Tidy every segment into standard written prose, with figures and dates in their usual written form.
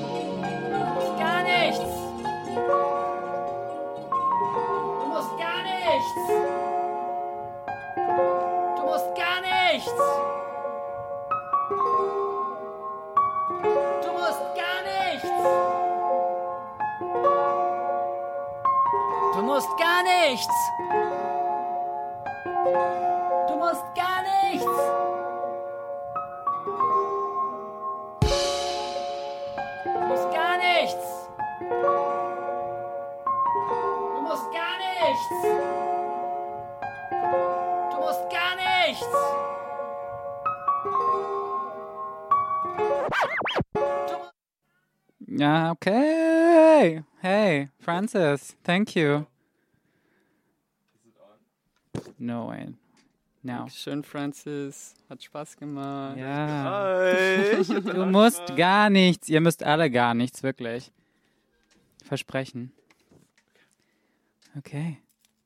Gar nichts. Du musst gar nichts. Du musst gar nichts. Du musst gar nichts. Du musst gar nichts. Du musst gar nichts. Du musst gar nichts. Du musst gar nichts. Du musst gar nichts. Yeah, okay. Hey, Francis, thank you. No way. Now. Dankeschön, Francis. Hat Spaß gemacht. Ja. Hi. Du musst gar nichts. Ihr müsst alle gar nichts, wirklich. Versprechen. Okay.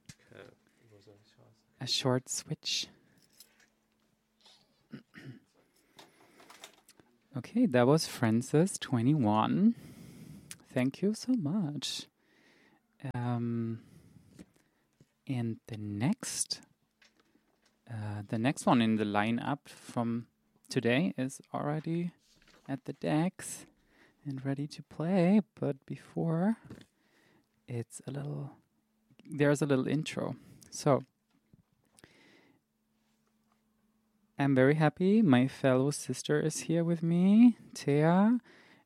A short switch. Okay, that was Francis 21. Thank you so much. And the next one in the lineup from today is already at the decks and ready to play. But before, there's a little intro. So, I'm very happy. My fellow sister is here with me, Thea,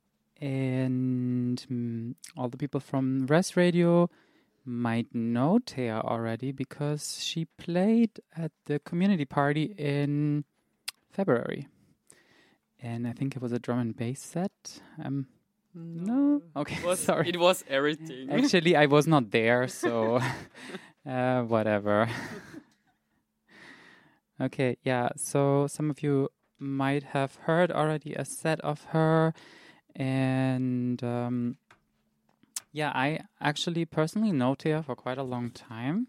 and all the people from Res Radio might know Thea already because she played at the community party in February. And I think it was a drum and bass set. No? Okay, sorry. It was everything. Actually, I was not there, so whatever. Okay, yeah, so some of you might have heard already a set of her. And yeah, I actually personally know Thea for quite a long time.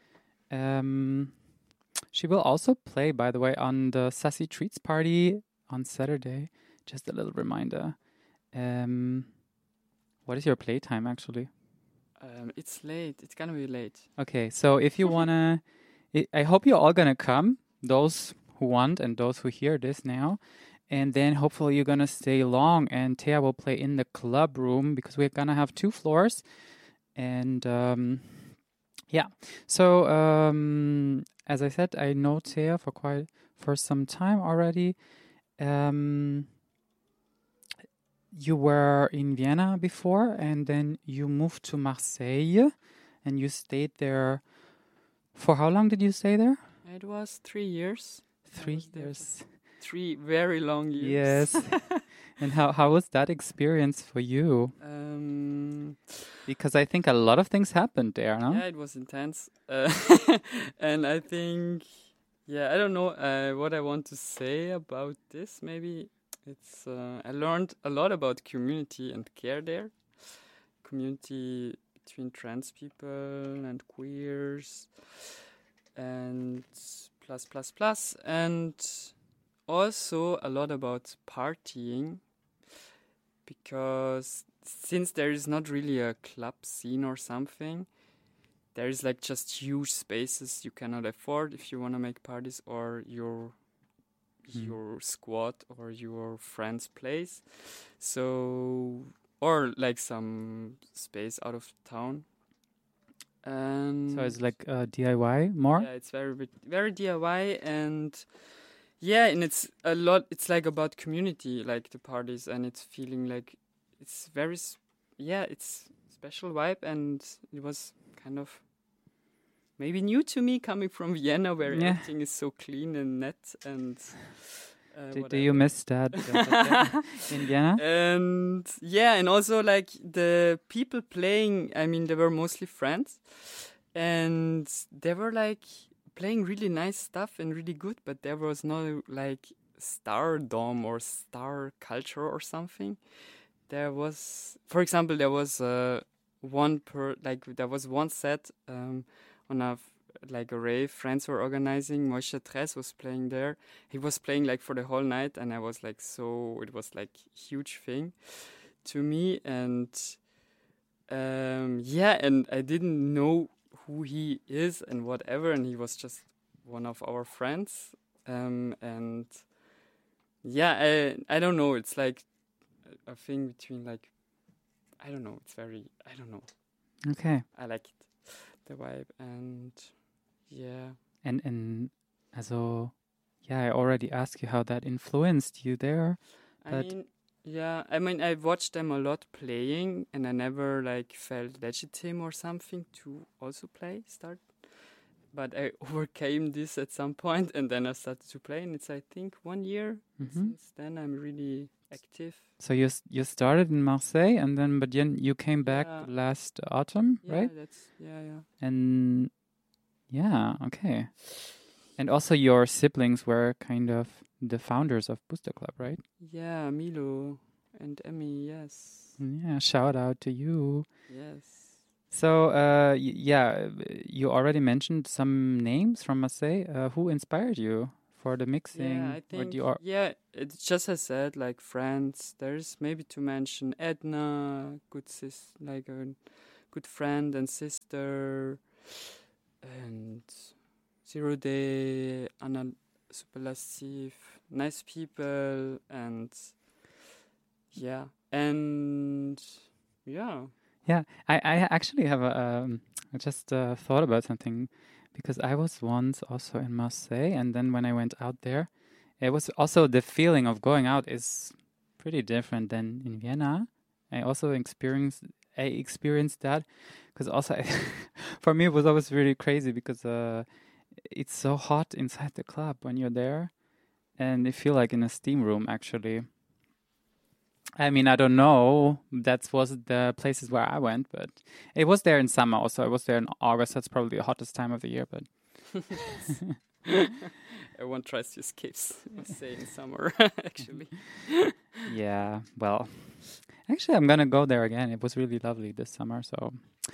She will also play, by the way, on the Sassy Treats party on Saturday. Just a little reminder. What is your playtime, actually? It's late. It's gonna be late. Okay, so if you wanna... I hope you're all gonna come, those who want and those who hear this now. And then hopefully you're going to stay long and Thea will play in the club room because we're going to have 2 floors. And yeah, so as I said, I know Thea for some time already. You were in Vienna before and then you moved to Marseille and you stayed there. For how long did you stay there? It was 3 years. 3 years. 3 very long years. Yes. And how was that experience for you? Because I think a lot of things happened there, no? Yeah, it was intense. And I think, I don't know what I want to say about this. Maybe it's, I learned a lot about community and care there. Community between trans people and queers and plus. And also a lot about partying, because since there is not really a club scene or something, there is like just huge spaces you cannot afford if you want to make parties or your squad or your friend's place. So, or like some space out of town. So it's like DIY more? Yeah, it's very DIY, and it's a lot. It's like about community, like the parties, and it's feeling like it's very, it's special vibe, and it was kind of maybe new to me coming from Vienna, where everything is so clean and net and. Do you miss that in Vienna? And also like the people playing, I mean, they were mostly friends and they were like playing really nice stuff and really good, but there was no like stardom or star culture or something. There was, for example, there was one set on a rave friends were organizing. Moshe Tres was playing there. He was playing like for the whole night, and I was like, so it was like huge thing. to me, and yeah, and I didn't know who he is and whatever, and he was just one of our friends, and yeah, I don't know. It's like a thing between like, I don't know. It's very, I don't know. Okay. I like it, the vibe, and yeah. And also, yeah, I already asked you how that influenced you there. But I mean, I watched them a lot playing, and I never like felt legitimate or something to also start. But I overcame this at some point, and then I started to play, and it's I think 1 year. Since then, I'm really active. So you started in Marseille, and then you came back last autumn, right? Yeah. And yeah, okay. And also your siblings were kind of the founders of Booster Club, right? Yeah, Milo and Emmy, yes. Yeah, shout out to you. Yes. So, you already mentioned some names from Marseille. Who inspired you for the mixing? Yeah, I think, it's just as I said, like friends. There's maybe to mention Edna, like a good friend and sister, and Zero Day, Anna Superlative, nice people, and yeah. Yeah, I actually have I just thought about something because I was once also in Marseille, and then when I went out there, it was also the feeling of going out is pretty different than in Vienna. I also experienced that because also for me it was always really crazy because it's so hot inside the club when you're there, and you feel like in a steam room actually. I mean, I don't know. That was the places where I went, but it was there in summer also. I was there in August. That's probably the hottest time of the year, but everyone tries to escape, say, in summer, actually. Yeah, well, actually, I'm gonna go there again. It was really lovely this summer, so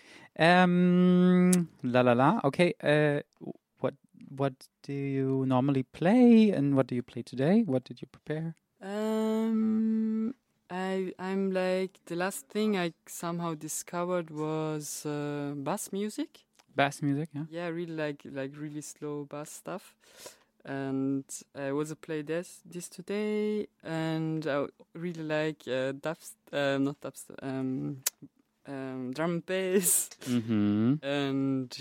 okay, what do you normally play, and what do you play today? What did you prepare? I'm like, the last thing I somehow discovered was bass music. Bass music, yeah. Yeah, really like really slow bass stuff. And I also play this today, and I really like drum and bass. Mm-hmm. And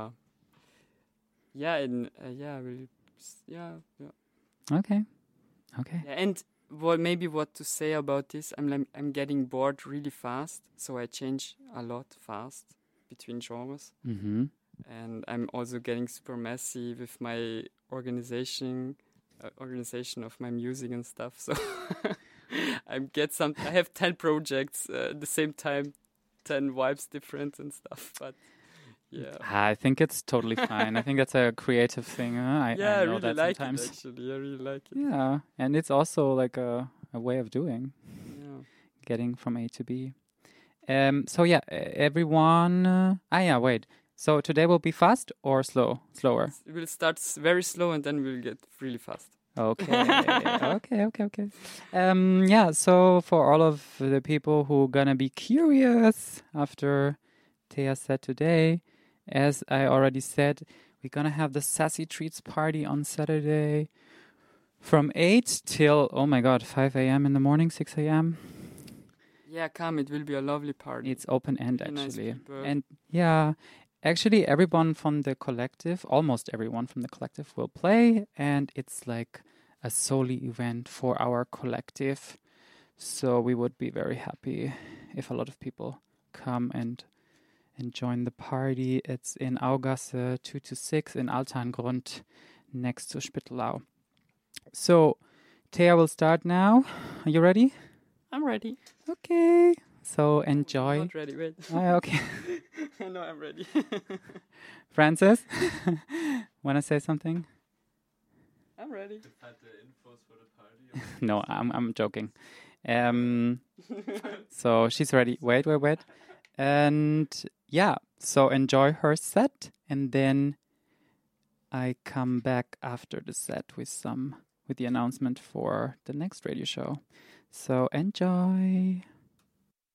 Okay. Yeah, and what to say about this? I'm getting bored really fast, so I change a lot fast between genres. Mm-hmm. And I'm also getting super messy with my organization of my music and stuff. So I have 10 projects at the same time, 10 vibes different and stuff. But yeah, I think it's totally fine. I think that's a creative thing. I know really that like sometimes. it. Actually, I really like it. Yeah, and it's also like a way of doing, getting from A to B. So yeah, everyone. Wait. So today will be fast or slower? We'll start very slow and then we'll get really fast. Okay. Okay. Yeah. So for all of the people who gonna be curious after Thea said today, as I already said, we're gonna have the Sassy Treats party on Saturday from 8 till 5 a.m. in the morning, 6 a.m. Yeah, come. It will be a lovely party. It's open end really actually, nice and yeah. Actually, everyone from the collective, almost everyone from the collective will play, and it's like a solo event for our collective. So we would be very happy if a lot of people come and join the party. It's in Augasse 2-6 in Altangrund, next to Spittelau. So, Thea will start now. Are you ready? I'm ready. Okay. So enjoy. I'm not ready, wait. Okay. No, I'm ready. Francis, wanna say something? I'm ready. No, I'm joking. So she's ready. Wait. And yeah, so enjoy her set, and then I come back after the set with the announcement for the next radio show. So enjoy.